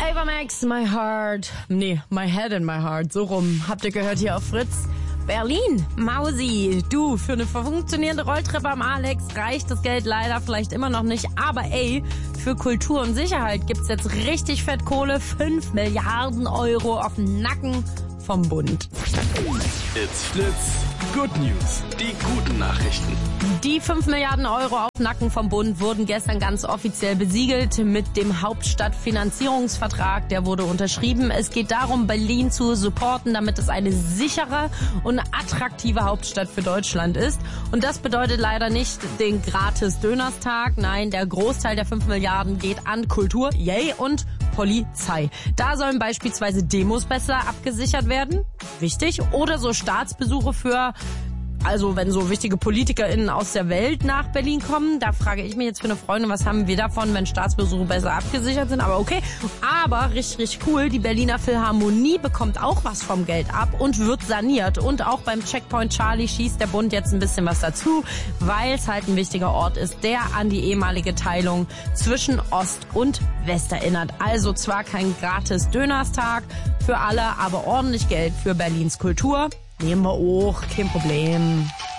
Ava Max, My Heart. Nee, My Head in My Heart. So rum. Habt ihr gehört hier auf Fritz? Berlin, Mausi, du, für eine funktionierende Rolltreppe am Alex reicht das Geld leider vielleicht immer noch nicht. Aber ey, für Kultur und Sicherheit gibt's jetzt richtig fett Kohle. 5 Milliarden Euro auf den Nacken vom Bund. It's Fritz. Good News. Die guten Nachrichten. Die 5 Milliarden Euro auf Nacken vom Bund wurden gestern ganz offiziell besiegelt mit dem Hauptstadtfinanzierungsvertrag. Der wurde unterschrieben. Es geht darum, Berlin zu supporten, damit es eine sichere und attraktive Hauptstadt für Deutschland ist. Und das bedeutet leider nicht den Gratis-Dönerstag. Nein, der Großteil der 5 Milliarden geht an Kultur, yay, und Polizei. Da sollen beispielsweise Demos besser abgesichert werden. Wichtig. Oder so Staatsbesuche für, also wenn so wichtige PolitikerInnen aus der Welt nach Berlin kommen, da frage ich mich jetzt für eine Freundin, was haben wir davon, wenn Staatsbesuche besser abgesichert sind, aber okay. Aber richtig cool, die Berliner Philharmonie bekommt auch was vom Geld ab und wird saniert. Und auch beim Checkpoint Charlie schießt der Bund jetzt ein bisschen was dazu, weil es halt ein wichtiger Ort ist, der an die ehemalige Teilung zwischen Ost und West erinnert. Also zwar kein gratis Dönerstag für alle, aber ordentlich Geld für Berlins Kultur. Nehmen wir auch, kein Problem.